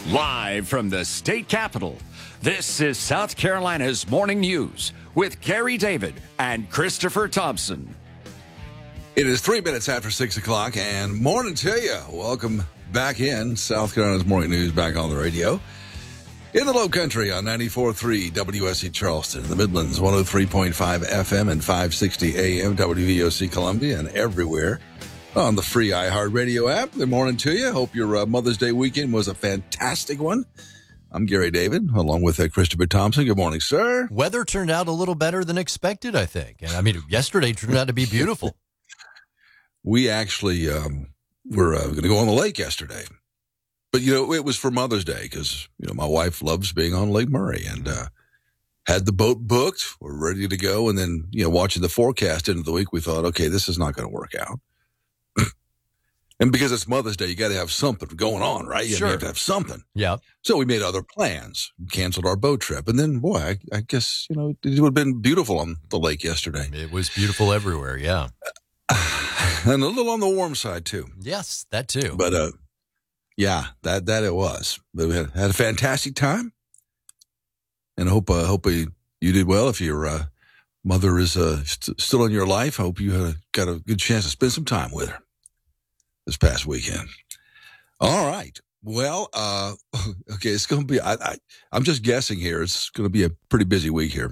Live from the state capitol, this is South Carolina's Morning News with Gary David and Christopher Thompson. It is 3 minutes after 6 o'clock, and morning to you. Welcome back in South Carolina's Morning News, back on the radio. In the Low Country on 94.3 WSC Charleston, in the Midlands, 103.5 FM and 560 AM WVOC Columbia, and everywhere on the free iHeartRadio app. Good morning to you. Hope your Mother's Day weekend was a fantastic one. I'm Gary David, along with Christopher Thompson. Good morning, sir. Weather turned out a little better than expected, I think. And I mean, yesterday turned out to be beautiful. We actually were going to go on the lake yesterday. But, it was for Mother's Day because, my wife loves being on Lake Murray and had the boat booked. We're ready to go. And then, watching the forecast into the week, we thought, okay, this is not going to work out. And because it's Mother's Day, you got to have something going on, right? You have to have something. Yeah. So we made other plans, canceled our boat trip. And then, boy, I guess, it would have been beautiful on the lake yesterday. It was beautiful everywhere, yeah. And a little on the warm side, too. Yes, that too. But, yeah, that it was. But we had a fantastic time. And I hope you did well. If your mother is still in your life, I hope you got a good chance to spend some time with her this past weekend. All right. Well, okay, it's going to be, I'm just guessing here, it's going to be a pretty busy week here.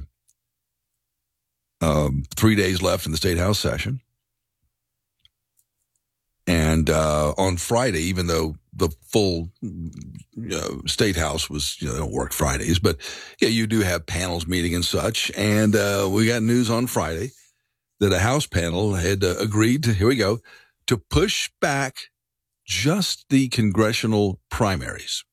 3 days left in the State House session. And on Friday, even though the full State House was, they don't work Fridays, but yeah, you do have panels meeting and such. And we got news on Friday that a House panel had agreed to, here we go, to push back just the congressional primaries.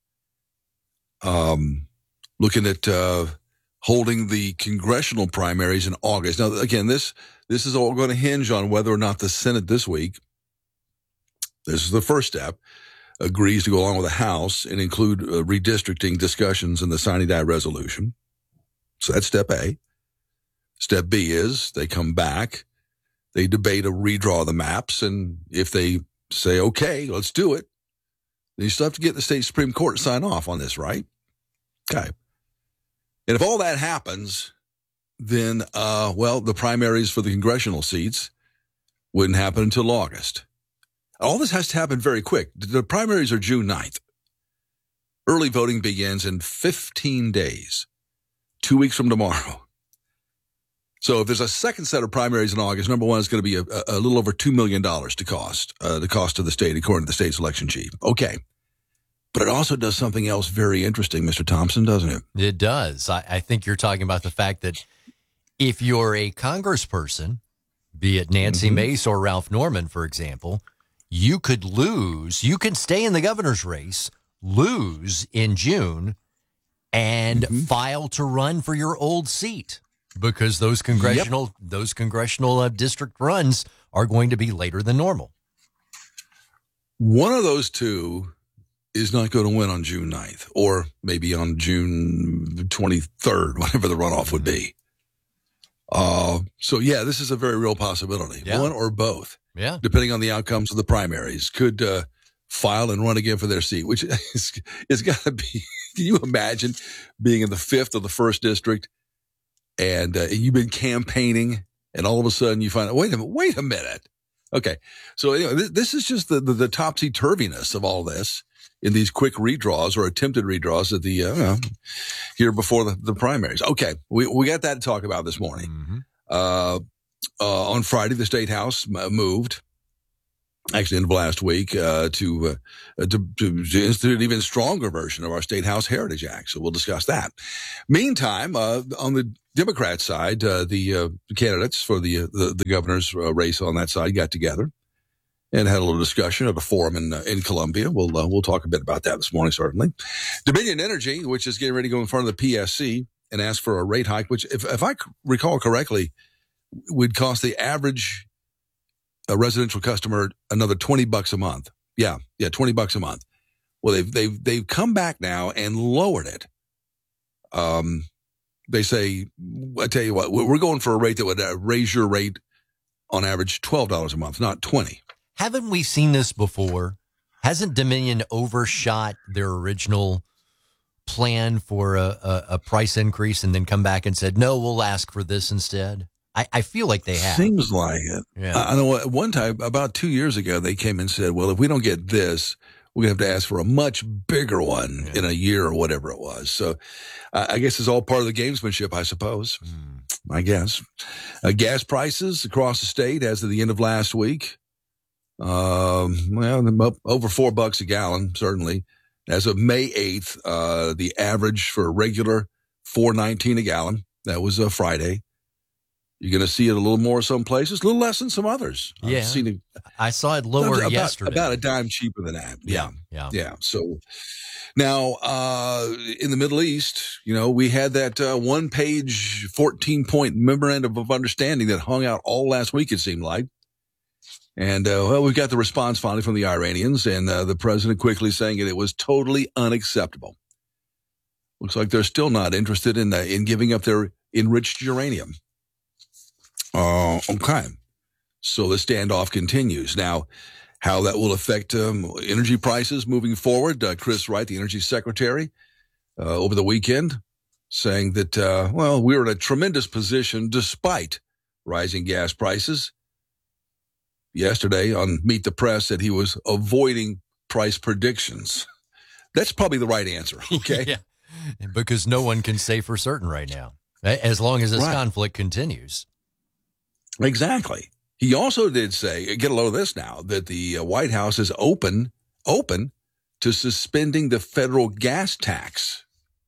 Looking at holding the congressional primaries in August. Now, again, this is all going to hinge on whether or not the Senate this week, this is the first step, agrees to go along with the House and include redistricting discussions in the sine die resolution. So that's step A. Step B is they come back. They debate a redraw of the maps, and if they say, okay, let's do it, then you still have to get the state Supreme Court to sign off on this, right? Okay. And if all that happens, then, the primaries for the congressional seats wouldn't happen until August. All this has to happen very quick. The primaries are June 9th. Early voting begins in 15 days, 2 weeks from tomorrow. So if there's a second set of primaries in August, number one is going to be a little over $2 million to cost, the cost of the state, according to the state's election chief. Okay. But it also does something else very interesting, Mr. Thompson, doesn't it? It does. I think you're talking about the fact that if you're a congressperson, be it Nancy Mace or Ralph Norman, for example, you could lose. You can stay in the governor's race, lose in June, and file to run for your old seat. Because those congressional district runs are going to be later than normal. One of those two is not going to win on June 9th or maybe on June 23rd, whatever the runoff would be. This is a very real possibility. Yeah. One or both, depending on the outcomes of the primaries, could file and run again for their seat, which is got to be, can you imagine being in the 5th of the 1st district? And you've been campaigning, and all of a sudden you find out, wait a minute. Okay. So anyway, this is just the topsy-turviness of all this in these quick redraws or attempted redraws at the here before the primaries. Okay. We got that to talk about this morning. On Friday, the State House moved, actually in the last week, to institute an even stronger version of our State House Heritage Act. So we'll discuss that. Meantime, on the Democrat side, the candidates for the governor's race on that side got together and had a little discussion at a forum in Columbia. We'll talk a bit about that this morning, certainly. Dominion Energy, which is getting ready to go in front of the PSC and ask for a rate hike, which, if I recall correctly, would cost the average residential customer another $20 a month. Yeah, $20 a month. Well, they've come back now and lowered it. They say, I tell you what, we're going for a rate that would raise your rate on average $12 a month, not $20. Haven't we seen this before? Hasn't Dominion overshot their original plan for a price increase and then come back and said, no, we'll ask for this instead? I feel like they have. Seems like it. Yeah. I know at one time, about 2 years ago, they came and said, well, if we don't get this, we're going to have to ask for a much bigger one in a year or whatever it was. So I guess it's all part of the gamesmanship, I suppose. I guess. Gas prices across the state as of the end of last week. Well, over $4 a gallon, certainly. As of May 8th, the average for regular $4.19 a gallon. That was a Friday. You're going to see it a little more some places, a little less than some others. Yeah. I saw it lower yesterday. About a dime cheaper than that. Yeah. So now, in the Middle East, we had that one-page 14-point memorandum of understanding that hung out all last week, it seemed like. And, we've got the response finally from the Iranians, and the president quickly saying that it was totally unacceptable. Looks like they're still not interested in giving up their enriched uranium. Okay. So the standoff continues. Now, how that will affect energy prices moving forward, Chris Wright, the energy secretary, over the weekend, saying that, we're in a tremendous position despite rising gas prices. Yesterday on Meet the Press said he was avoiding price predictions. That's probably the right answer, okay? Yeah, because no one can say for certain right now, as long as this conflict continues. Exactly. He also did say, get a load of this now, that the White House is open to suspending the federal gas tax.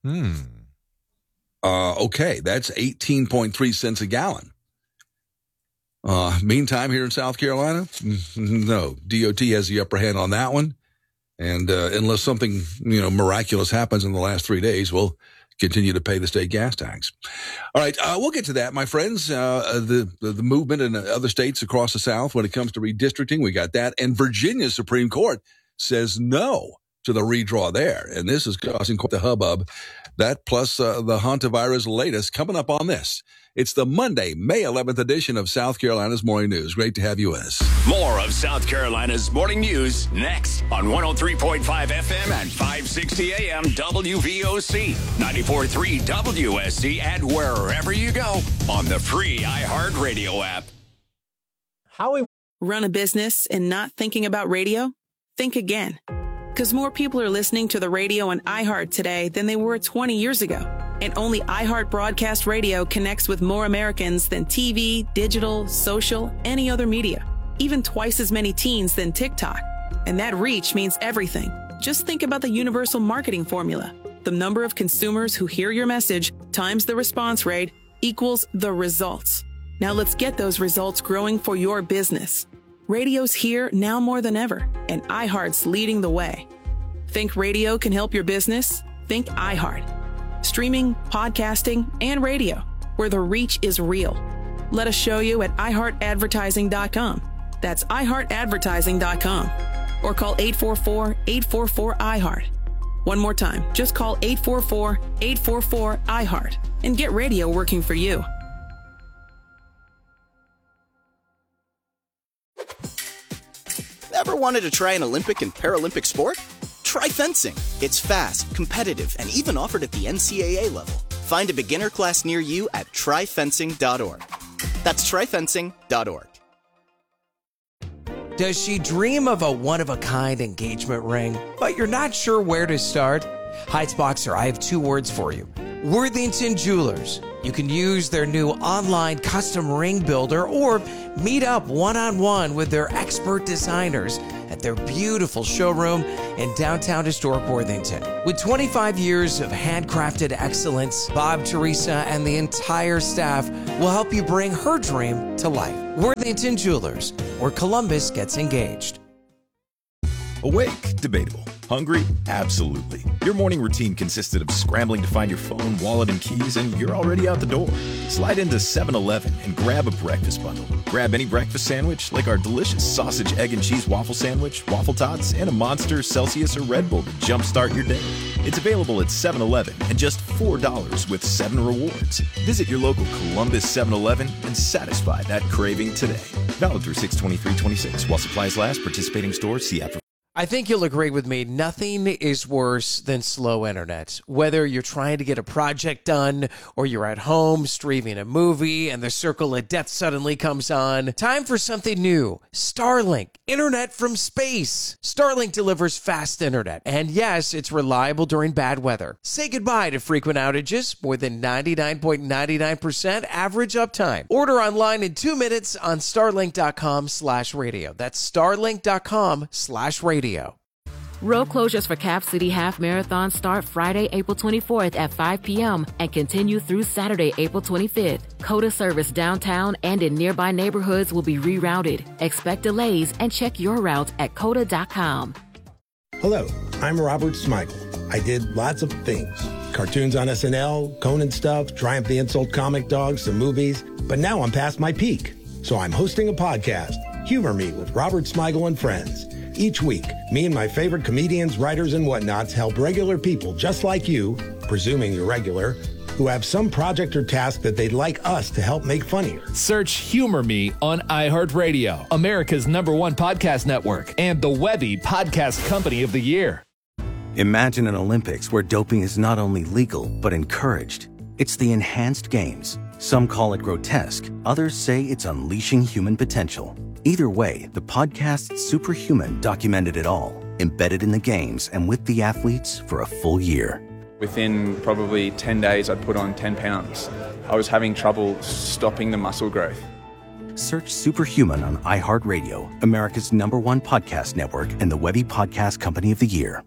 Okay, that's 18.3 cents a gallon. Meantime, here in South Carolina, no, DOT has the upper hand on that one. And unless something, miraculous happens in the last 3 days, we'll continue to pay the state gas tax. All right, we'll get to that, my friends. The movement in other states across the South when it comes to redistricting, we got that. And Virginia's Supreme Court says no to the redraw there. And this is causing quite the hubbub. That plus the hantavirus latest coming up on this. It's the Monday, May 11th edition of South Carolina's Morning News. Great to have you with us. More of South Carolina's Morning News next on 103.5 FM and 560 AM WVOC, 94.3 WSC, and wherever you go on the free iHeartRadio app. Run a business and not thinking about radio? Think again. Because more people are listening to the radio on iHeart today than they were 20 years ago. And only iHeart Broadcast Radio connects with more Americans than TV, digital, social, any other media. Even twice as many teens than TikTok. And that reach means everything. Just think about the universal marketing formula. The number of consumers who hear your message times the response rate equals the results. Now let's get those results growing for your business. Radio's here now more than ever, and iHeart's leading the way. Think radio can help your business? Think iHeart. Streaming, podcasting, and radio, where the reach is real. Let us show you at iHeartAdvertising.com. That's iHeartAdvertising.com. Or call 844-844-iHeart. One more time, just call 844-844-iHeart and get radio working for you. Ever wanted to try an Olympic and Paralympic sport? Try fencing. It's fast, competitive, and even offered at the NCAA level. Find a beginner class near you at tryfencing.org. That's tryfencing.org. Does she dream of a one-of-a-kind engagement ring, but you're not sure where to start? Heights Boxer, I have two words for you. Worthington Jewelers. You can use their new online custom ring builder or meet up one-on-one with their expert designers at their beautiful showroom in downtown historic Worthington. With 25 years of handcrafted excellence, Bob, Teresa, and the entire staff will help you bring her dream to life. Worthington Jewelers, where Columbus gets engaged. Awake? Debatable. Hungry? Absolutely. Your morning routine consisted of scrambling to find your phone, wallet, and keys, and you're already out the door. Slide into 7-Eleven and grab a breakfast bundle. Grab any breakfast sandwich, like our delicious sausage, egg, and cheese waffle sandwich, waffle tots, and a Monster, Celsius, or Red Bull to jumpstart your day. It's available at 7-Eleven and just $4 with 7 rewards. Visit your local Columbus 7-Eleven and satisfy that craving today. Valid through 6/23/26. While supplies last, participating stores see app. I think you'll agree with me. Nothing is worse than slow internet. Whether you're trying to get a project done or you're at home streaming a movie and the circle of death suddenly comes on, time for something new. Starlink, internet from space. Starlink delivers fast internet. And yes, it's reliable during bad weather. Say goodbye to frequent outages, more than 99.99% average uptime. Order online in 2 minutes on starlink.com/radio. That's starlink.com/radio. Road closures for Cap City Half Marathon start Friday, April 24th at 5 p.m. and continue through Saturday, April 25th. COTA service downtown and in nearby neighborhoods will be rerouted. Expect delays and check your route at COTA.com. Hello, I'm Robert Smigel. I did lots of things. Cartoons on SNL, Conan stuff, Triumph the Insult Comic Dog, some movies. But now I'm past my peak. So I'm hosting a podcast, Humor Me with Robert Smigel and Friends. Each week, me and my favorite comedians, writers, and whatnots help regular people just like you, presuming you're regular, who have some project or task that they'd like us to help make funnier. Search Humor Me on iHeartRadio, America's #1 podcast network, and the Webby Podcast Company of the Year. Imagine an Olympics where doping is not only legal, but encouraged. It's the Enhanced Games. Some call it grotesque. Others say it's unleashing human potential. Either way, the podcast Superhuman documented it all, embedded in the games and with the athletes for a full year. Within probably 10 days, I'd put on 10 pounds. I was having trouble stopping the muscle growth. Search Superhuman on iHeartRadio, America's #1 podcast network, and the Webby Podcast Company of the Year.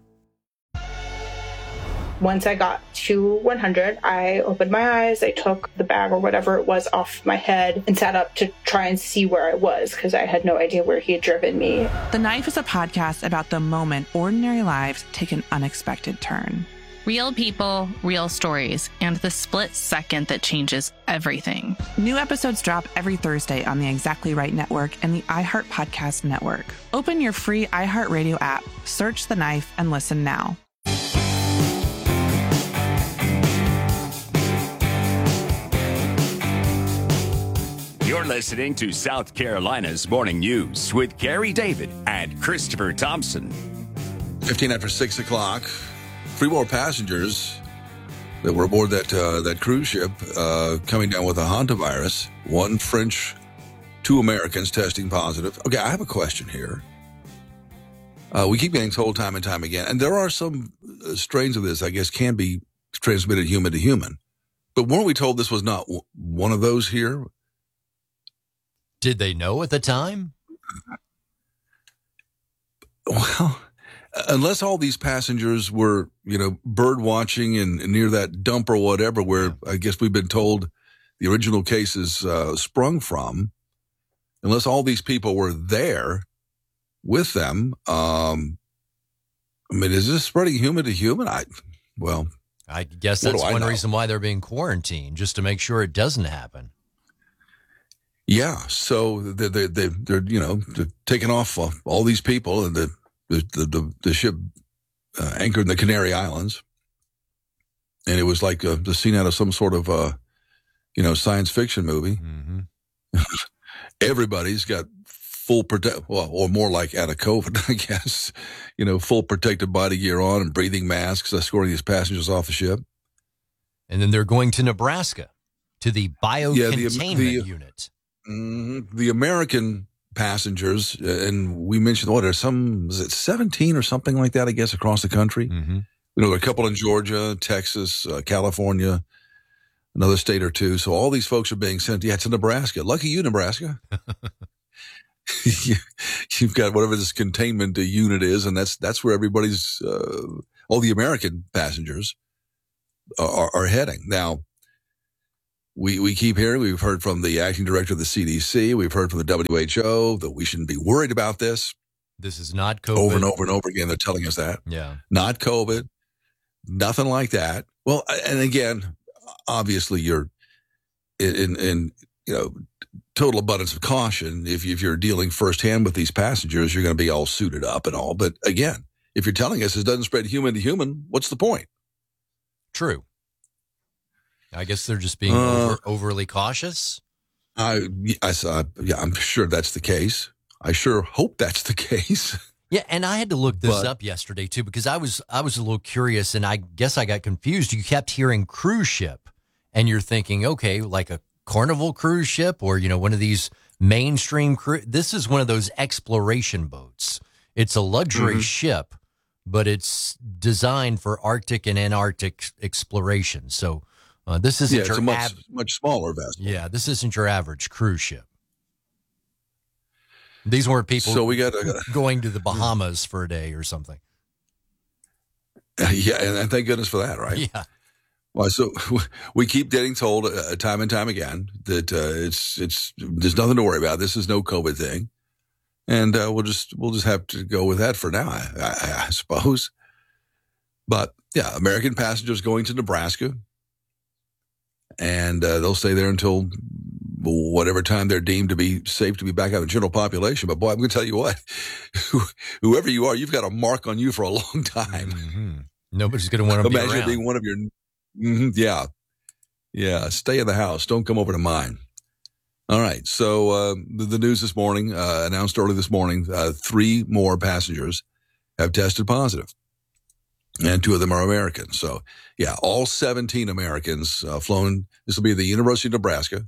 Once I got to 100, I opened my eyes, I took the bag or whatever it was off my head and sat up to try and see where I was because I had no idea where he had driven me. The Knife is a podcast about the moment ordinary lives take an unexpected turn. Real people, real stories, and the split second that changes everything. New episodes drop every Thursday on the Exactly Right Network and the iHeart Podcast Network. Open your free iHeartRadio app, search The Knife, and listen now. You're listening to South Carolina's Morning News with Gary David and Christopher Thompson. 15 after 6 o'clock. 3 more passengers that were aboard that cruise ship coming down with a hantavirus. 1 French, 2 Americans testing positive. Okay, I have a question here. We keep getting told time and time again, and there are some strains of this, I guess, can be transmitted human to human. But weren't we told this was not one of those here? Did they know at the time? Well, unless all these passengers were, bird watching and near that dump or whatever, where I guess we've been told the original cases sprung from, unless all these people were there with them, is this spreading human to human? I guess that's one reason why they're being quarantined, just to make sure it doesn't happen. Yeah, so they're taking off all these people, and the ship anchored in the Canary Islands, and it was like the scene out of some sort of science fiction movie. Mm-hmm. Everybody's got full or more like out of COVID, I guess. Full protective body gear on and breathing masks, escorting these passengers off the ship. And then they're going to Nebraska to the biocontainment unit. The American passengers, and we mentioned, there's 17 or something like that, I guess, across the country. Mm-hmm. There are a couple in Georgia, Texas, California, another state or two. So all these folks are being sent to Nebraska. Lucky you, Nebraska. You've got whatever this containment unit is, and that's where everybody's, all the American passengers are heading. Now, We keep hearing, we've heard from the acting director of the CDC, we've heard from the WHO that we shouldn't be worried about this. This is not COVID. Over and over and over again, they're telling us that. Yeah. Not COVID, nothing like that. Well, and again, obviously you're in total abundance of caution. If you're dealing firsthand with these passengers, you're going to be all suited up and all. But again, if you're telling us it doesn't spread human to human, what's the point? True. I guess they're just being overly cautious. I'm sure that's the case. I sure hope that's the case. Yeah, and I had to look this up yesterday, too, because I was a little curious, and I guess I got confused. You kept hearing cruise ship, and you're thinking, okay, like a Carnival cruise ship or, one of these mainstream cruise. This is one of those exploration boats. It's a luxury ship, but it's designed for Arctic and Antarctic exploration. So this isn't it's a much smaller vessel. Yeah, this isn't your average cruise ship. These weren't people going to the Bahamas for a day or something. Yeah, and thank goodness for that, right? Yeah. Well, so we keep getting told time and time again that there's nothing to worry about. This is no COVID thing, and we'll just have to go with that for now, I suppose. But yeah, American passengers going to Nebraska, and they'll stay there until whatever time they're deemed to be safe to be back out in the general population. But boy, I'm going to tell you what, whoever you are, you've got a mark on you for a long time. Mm-hmm. Nobody's going to want to be around. Imagine being one of your, yeah, stay in the house. Don't come over to mine. All right. So the news this morning, announced early this morning, 3 more passengers have tested positive. And 2 of them are Americans. So yeah, all 17 Americans flown. This will be the University of Nebraska,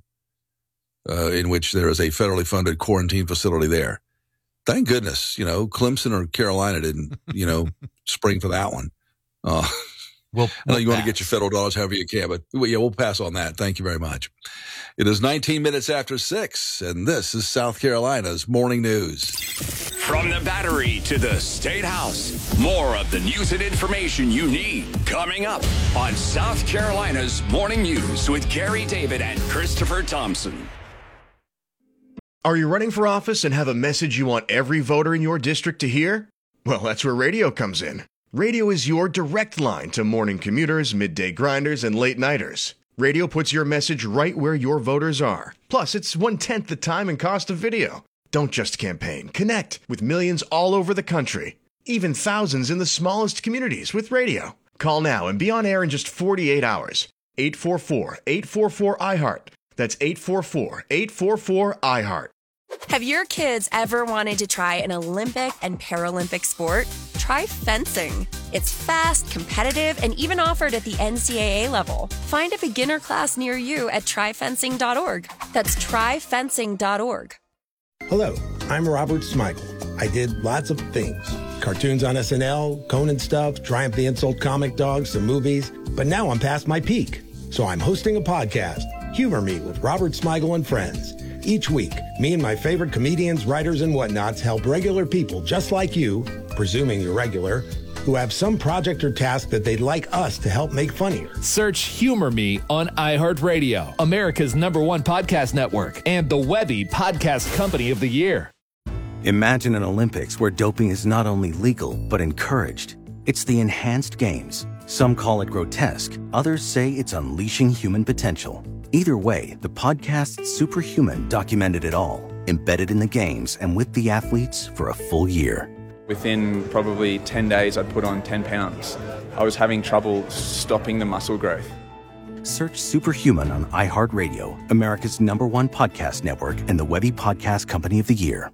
in which there is a federally funded quarantine facility there. Thank goodness, Clemson or Carolina didn't, spring for that one. Well, I know you want to get your federal dollars however you can, but we'll pass on that. Thank you very much. It is 19 minutes after 6, and this is South Carolina's Morning News. From the Battery to the State House, more of the news and information you need coming up on South Carolina's Morning News with Gary David and Christopher Thompson. Are you running for office and have a message you want every voter in your district to hear? Well, that's where radio comes in. Radio is your direct line to morning commuters, midday grinders, and late-nighters. Radio puts your message right where your voters are. Plus, it's 1/10 the time and cost of video. Don't just campaign. Connect with millions all over the country. Even thousands in the smallest communities with radio. Call now and be on air in just 48 hours. 844-844-IHEART. That's 844-844-IHEART. Have your kids ever wanted to try an Olympic and Paralympic sport? Try fencing. It's fast, competitive, and even offered at the NCAA level. Find a beginner class near you at tryfencing.org. That's tryfencing.org. Hello, I'm Robert Smigel. I did lots of things. Cartoons on SNL, Conan stuff, Triumph the Insult Comic Dogs, some movies. But now I'm past my peak. So I'm hosting a podcast, Humor Me with Robert Smigel and Friends. Each week, me and my favorite comedians, writers, and whatnots help regular people just like you, presuming you're regular, who have some project or task that they'd like us to help make funnier. Search Humor Me on iHeartRadio, America's #1 podcast network, and the Webby Podcast Company of the Year. Imagine an Olympics where doping is not only legal, but encouraged. It's the Enhanced Games. Some call it grotesque, others say it's unleashing human potential. Either way, the podcast Superhuman documented it all, embedded in the games and with the athletes for a full year. Within probably 10 days, I'd put on 10 pounds. I was having trouble stopping the muscle growth. Search Superhuman on iHeartRadio, America's #1 podcast network, and the Webby Podcast Company of the Year.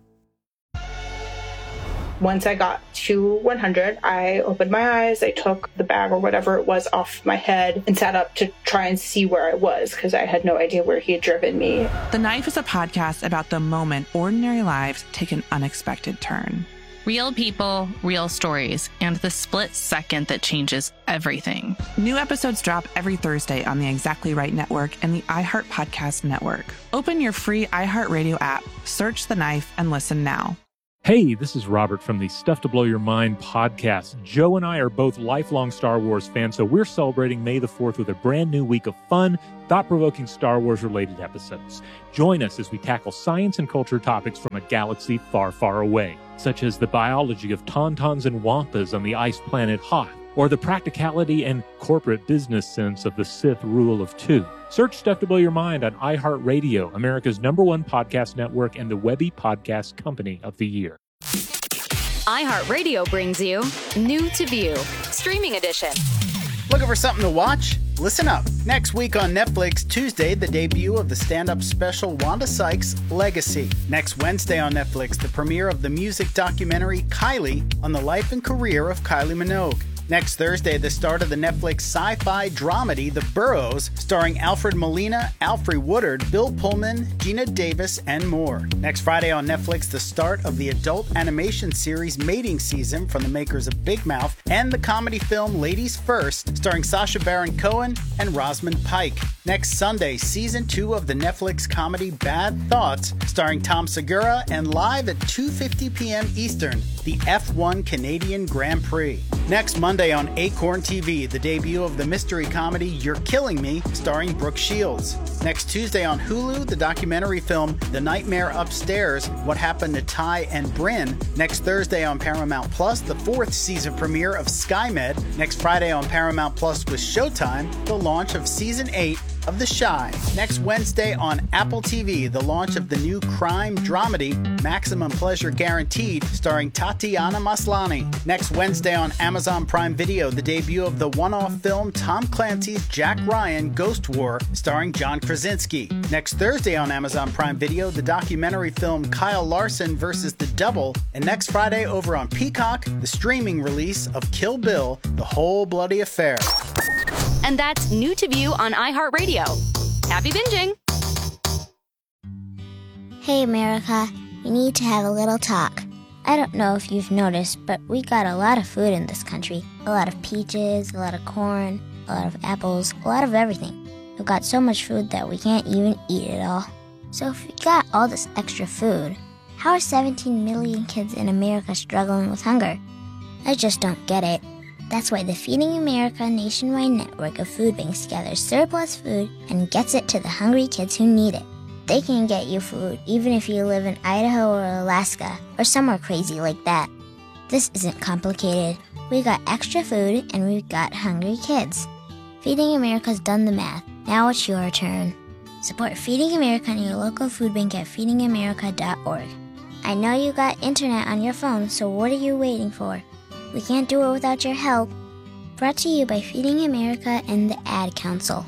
Once I got to 100, I opened my eyes, I took the bag or whatever it was off my head and sat up to try and see where I was because I had no idea where he had driven me. The Knife is a podcast about the moment ordinary lives take an unexpected turn. Real people, real stories, and the split second that changes everything. New episodes drop every Thursday on the Exactly Right Network and the iHeart Podcast Network. Open your free iHeartRadio app, search The Knife, and listen now. Hey, this is Robert from the Stuff to Blow Your Mind podcast. Joe and I are both lifelong Star Wars fans, so we're celebrating May the 4th with a brand new week of fun, thought-provoking Star Wars-related episodes. Join us as we tackle science and culture topics from a galaxy far, far away, such as the biology of tauntauns and wampas on the ice planet Hoth, or the practicality and corporate business sense of the Sith Rule of Two. Search Stuff to Blow Your Mind on iHeartRadio, America's #1 podcast network, and the Webby Podcast Company of the Year. iHeartRadio brings you New to View, Streaming Edition. Looking for something to watch? Listen up. Next week on Netflix, Tuesday, the debut of the stand-up special Wanda Sykes' Legacy. Next Wednesday on Netflix, the premiere of the music documentary Kylie on the life and career of Kylie Minogue. Next Thursday, the start of the Netflix sci-fi dramedy The Burrows, starring Alfred Molina, Alfre Woodard, Bill Pullman, Gina Davis, and more. Next Friday on Netflix, the start of the adult animation series Mating Season from the makers of Big Mouth, and the comedy film Ladies First, starring Sacha Baron Cohen and Rosamund Pike. Next Sunday, Season 2 of the Netflix comedy Bad Thoughts, starring Tom Segura, and live at 2:50 p.m. Eastern, the F1 Canadian Grand Prix. Next Monday on Acorn TV, the debut of the mystery comedy You're Killing Me, starring Brooke Shields. Next Tuesday on Hulu, the documentary film The Nightmare Upstairs, What Happened to Ty and Bryn. Next Thursday on Paramount Plus, the 4th season premiere of SkyMed. Next Friday on Paramount Plus with Showtime, the launch of Season 8 of The Chi. Next Wednesday on Apple TV, the launch of the new crime dramedy Maximum Pleasure Guaranteed, starring Tatiana Maslany. Next Wednesday on Amazon Prime Video, the debut of the one-off film Tom Clancy's Jack Ryan Ghost War, starring John Krasinski. Next Thursday on Amazon Prime Video, the documentary film Kyle Larson vs. the Devil. And next Friday over on Peacock, the streaming release of Kill Bill, The Whole Bloody Affair. And that's new to view on iHeartRadio. Happy binging! Hey, America. We need to have a little talk. I don't know if you've noticed, but we got a lot of food in this country. A lot of peaches, a lot of corn, a lot of apples, a lot of everything. We've got so much food that we can't even eat it all. So if we got all this extra food, how are 17 million kids in America struggling with hunger? I just don't get it. That's why the Feeding America nationwide network of food banks gathers surplus food and gets it to the hungry kids who need it. They can get you food even if you live in Idaho or Alaska or somewhere crazy like that. This isn't complicated. We got extra food and we've got hungry kids. Feeding America's done the math. Now it's your turn. Support Feeding America and your local food bank at feedingamerica.org. I know you got internet on your phone, so what are you waiting for? We can't do it without your help. Brought to you by Feeding America and the Ad Council.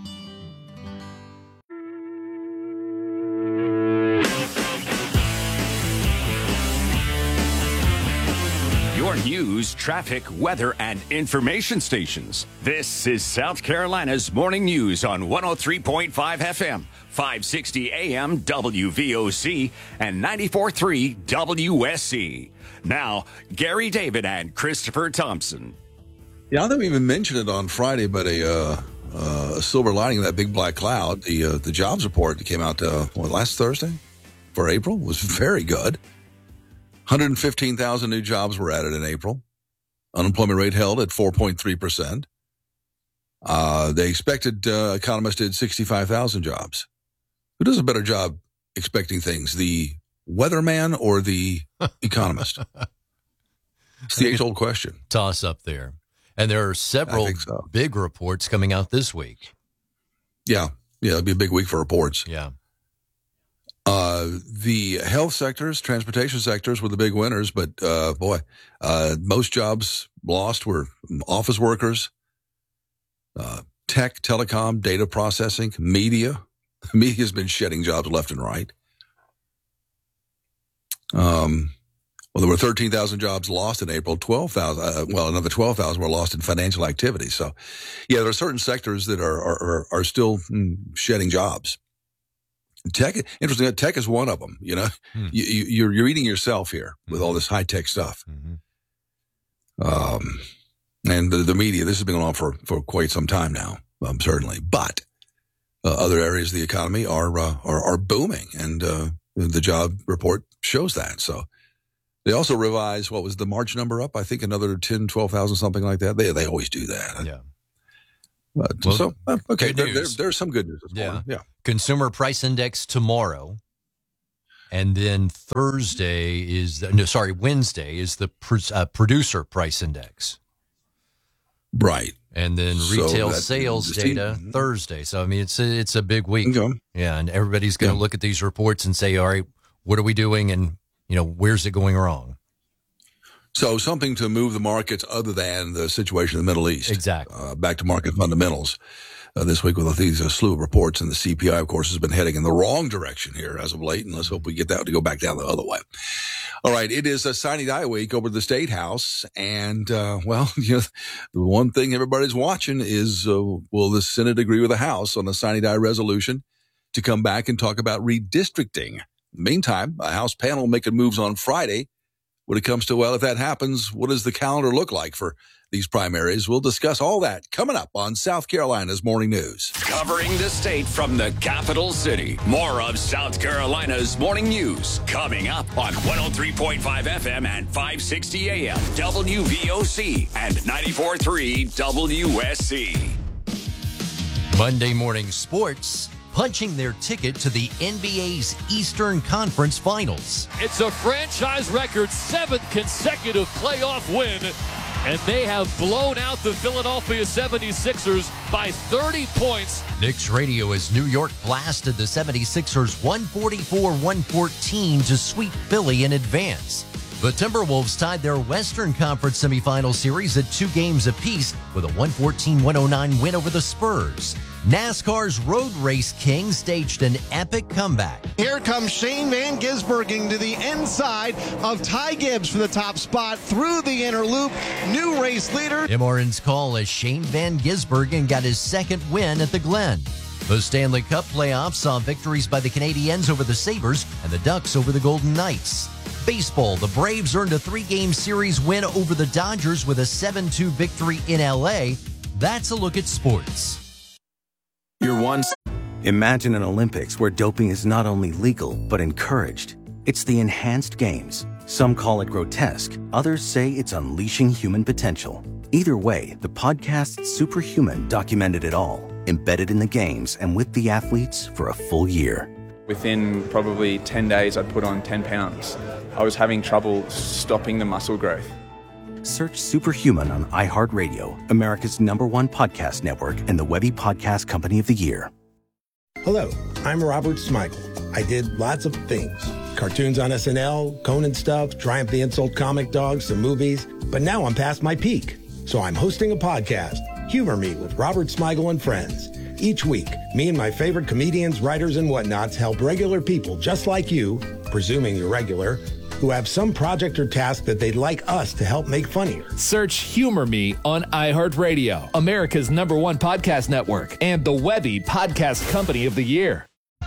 Your news, traffic, weather, and information stations. This is South Carolina's Morning News on 103.5 FM, 560 AM WVOC, and 94.3 WSC. Now, Gary David and Christopher Thompson. Yeah, I didn't even mention it on Friday, but a silver lining of that big black cloud, the jobs report that came out last Thursday for April was very good. 115,000 new jobs were added in April. Unemployment rate held at 4.3%. They expected, economists did 65,000 jobs. Who does a better job expecting things, the weatherman or the economist? It's the age-old question. Toss up there. And there are several big reports coming out this week. Yeah, it'll be a big week for reports. Yeah. The health sectors, transportation sectors were the big winners, but most jobs lost were office workers, tech, telecom, data processing, media. Media's been shedding jobs left and right. There were 13,000 jobs lost in April. 12,000. Another 12,000 were lost in financial activity. So, there are certain sectors that are still shedding jobs. Tech, interesting. Tech is one of them. You're eating yourself here with all this high tech stuff. And the media. This has been going on for quite some time now, certainly. But other areas of the economy are booming, and the job report shows that. So they also revised what was the March number up. I think another 10, 12,000, something like that. They always do that. Yeah. But, there's some good news this morning. Yeah. Consumer Price Index tomorrow. And then Wednesday is the Producer Price Index. Right. And then retail sales data Thursday. So, I mean, it's a big week. Okay. Yeah, and everybody's going to look at these reports and say, all right, what are we doing? And, where's it going wrong? So something to move the markets other than the situation in the Middle East. Exactly. Back to market fundamentals. This week with these slew of reports, and the CPI, of course, has been heading in the wrong direction here as of late, and let's hope we get that to go back down the other way. All right, it is a Sine Die week over at the State House, and, the one thing everybody's watching is, will the Senate agree with the House on the Sine Die resolution to come back and talk about redistricting? Meantime, a House panel making moves on Friday when it comes to, well, if that happens, what does the calendar look like for these primaries? We'll discuss all that coming up on South Carolina's Morning News. Covering the state from the capital city. More of South Carolina's Morning News coming up on 103.5 FM and 560 AM WVOC and 94.3 WSC. Monday morning sports, punching their ticket to the NBA's Eastern Conference Finals. It's a franchise record 7th consecutive playoff win, and they have blown out the Philadelphia 76ers by 30 points. Knicks radio as New York blasted the 76ers 144-114 to sweep Philly in advance. The Timberwolves tied their Western Conference semifinal series at 2 games apiece with a 114-109 win over the Spurs. NASCAR's road race king staged an epic comeback. Here comes Shane Van Gisbergen to the inside of Ty Gibbs for the top spot through the inner loop. New race leader. MRN's call as Shane Van Gisbergen got his second win at the Glen. The Stanley Cup playoffs saw victories by the Canadiens over the Sabres and the Ducks over the Golden Knights. Baseball, the Braves earned a 3-game series win over the Dodgers with a 7-2 victory in L.A. That's a look at sports. Imagine an Olympics where doping is not only legal, but encouraged. It's the enhanced games. Some call it grotesque. Others say it's unleashing human potential. Either way, the podcast Superhuman documented it all, embedded in the games and with the athletes for a full year. Within probably 10 days, I'd put on 10 pounds. I was having trouble stopping the muscle growth. Search Superhuman on iHeartRadio, America's #1 podcast network and the Webby Podcast Company of the Year. Hello, I'm Robert Smigel. I did lots of things. Cartoons on SNL, Conan stuff, Triumph the Insult Comic Dog, some movies. But now I'm past my peak. So I'm hosting a podcast, Humor Me with Robert Smigel and Friends. Each week, me and my favorite comedians, writers, and whatnots help regular people just like you, presuming you're regular, who have some project or task that they'd like us to help make funnier. Search Humor Me on iHeartRadio, America's #1 podcast network, and the Webby Podcast Company of the Year.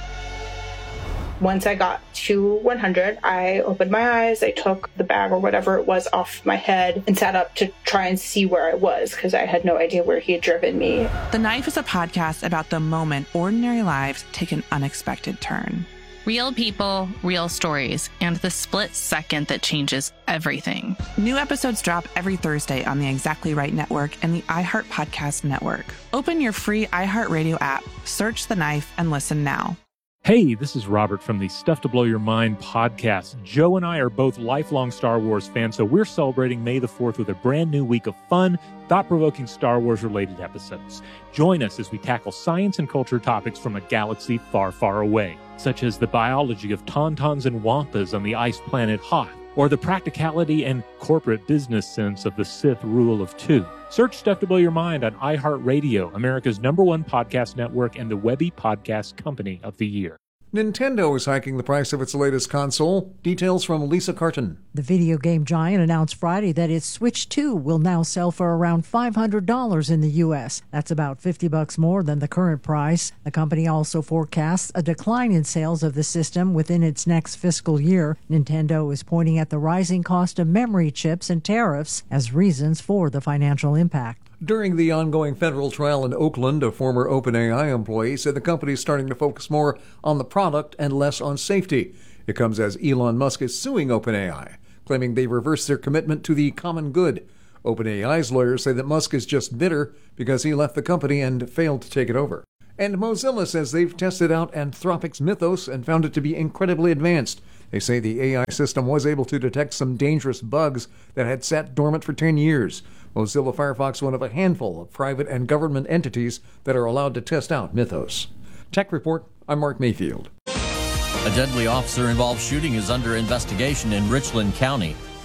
Once I got to 100, I opened my eyes, I took the bag or whatever it was off my head and sat up to try and see where I was because I had no idea where he had driven me. The Knife is a podcast about the moment ordinary lives take an unexpected turn. Real people, real stories, and the split second that changes everything. New episodes drop every Thursday on the Exactly Right Network and the iHeart Podcast Network. Open your free iHeartRadio app, search The Knife, and listen now. Hey, this is Robert from the Stuff to Blow Your Mind podcast. Joe and I are both lifelong Star Wars fans, so we're celebrating May the 4th with a brand new week of fun, thought-provoking Star Wars-related episodes. Join us as we tackle science and culture topics from a galaxy far, far away, such as the biology of tauntauns and wampas on the ice planet Hoth, or the practicality and corporate business sense of the Sith rule of 2. Search Stuff to Blow Your Mind on iHeartRadio, America's #1 podcast network and the Webby Podcast Company of the Year. Nintendo is hiking the price of its latest console. Details from Lisa Carton. The video game giant announced Friday that its Switch 2 will now sell for around $500 in the U.S. That's about $50 more than the current price. The company also forecasts a decline in sales of the system within its next fiscal year. Nintendo is pointing at the rising cost of memory chips and tariffs as reasons for the financial impact. During the ongoing federal trial in Oakland, a former OpenAI employee said the company is starting to focus more on the product and less on safety. It comes as Elon Musk is suing OpenAI, claiming they reversed their commitment to the common good. OpenAI's lawyers say that Musk is just bitter because he left the company and failed to take it over. And Mozilla says they've tested out Anthropic's Mythos and found it to be incredibly advanced. They say the AI system was able to detect some dangerous bugs that had sat dormant for 10 years. Mozilla Firefox, one of a handful of private and government entities that are allowed to test out Mythos. Tech Report, I'm Mark Mayfield. A deadly officer-involved shooting is under investigation in Richland County.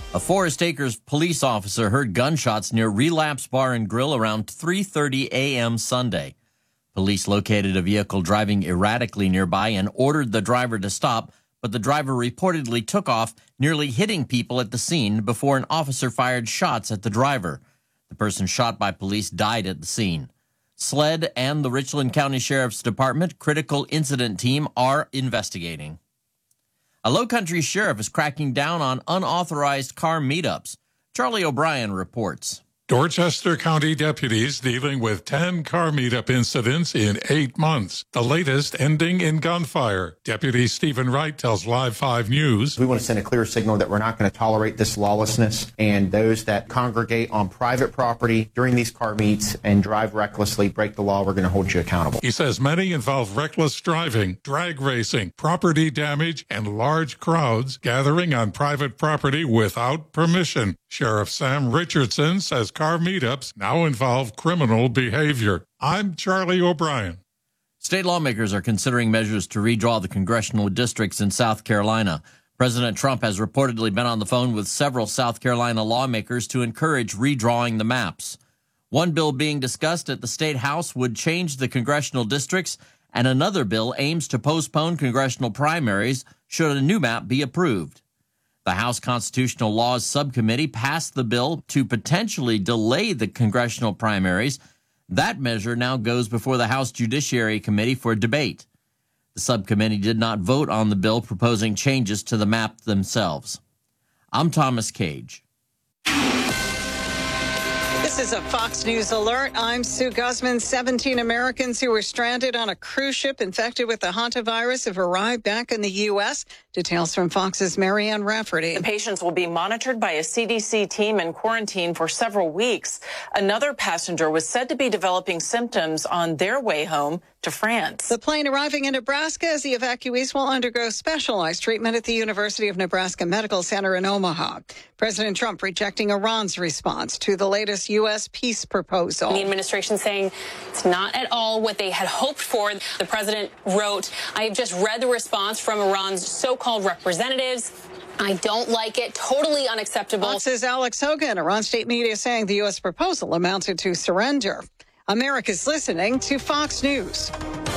A Forest Acres police officer heard gunshots near Relapse Bar and Grill around 3:30 a.m. Sunday. Police located a vehicle driving erratically nearby and ordered the driver to stop, but the driver reportedly took off, nearly hitting people at the scene before an officer fired shots at the driver. The person shot by police died at the scene. SLED and the Richland County Sheriff's Department Critical Incident Team are investigating. A Lowcountry sheriff is cracking down on unauthorized car meetups. Charlie O'Brien reports. Dorchester County deputies dealing with 10 car meetup incidents in 8 months, the latest ending in gunfire. Deputy Stephen Wright tells Live 5 News. We want to send a clear signal that we're not going to tolerate this lawlessness, and those that congregate on private property during these car meets and drive recklessly, break the law, we're going to hold you accountable. He says many involve reckless driving, drag racing, property damage, and large crowds gathering on private property without permission. Sheriff Sam Richardson says car meetups now involve criminal behavior. I'm Charlie O'Brien. State lawmakers are considering measures to redraw the congressional districts in South Carolina. President Trump has reportedly been on the phone with several South Carolina lawmakers to encourage redrawing the maps. One bill being discussed at the State House would change the congressional districts, and another bill aims to postpone congressional primaries should a new map be approved. The House Constitutional Laws Subcommittee passed the bill to potentially delay the congressional primaries. That measure now goes before the House Judiciary Committee for debate. The subcommittee did not vote on the bill proposing changes to the map themselves. I'm Thomas Cage. This is a Fox News alert. I'm Sue Guzman. 17 Americans who were stranded on a cruise ship infected with the hantavirus have arrived back in the U.S. Details from Fox's Marianne Rafferty. The patients will be monitored by a CDC team and quarantined for several weeks. Another passenger was said to be developing symptoms on their way home to France. The plane arriving in Nebraska as the evacuees will undergo specialized treatment at the University of Nebraska Medical Center in Omaha. President Trump rejecting Iran's response to the latest U.S. peace proposal. The administration saying it's not at all what they had hoped for. The president wrote, I have just read the response from Iran's so-called representatives. I don't like it. Totally unacceptable. Fox's Alex Hogan. Iran state media saying the U.S. proposal amounted to surrender. America's listening to Fox News.